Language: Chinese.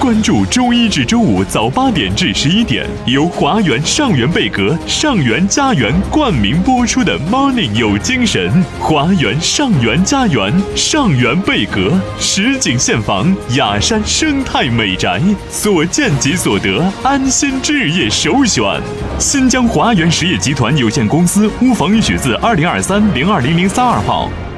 关注周一至周五早8点至11点，由华源上元贝壳、上元家园冠名播出的 Morning 有精神。华源上元家园、上元贝壳，实景现房，雅山生态美宅，所见即所得，安心置业首选。新疆华源实业集团有限公司，屋房已取自2023-020032号。